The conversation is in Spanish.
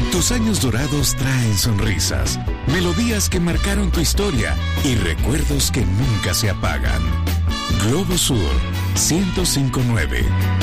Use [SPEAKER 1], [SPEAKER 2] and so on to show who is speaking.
[SPEAKER 1] Tus años dorados traen sonrisas, melodías que marcaron tu historia y recuerdos que nunca se apagan. Globo Sur 105.9.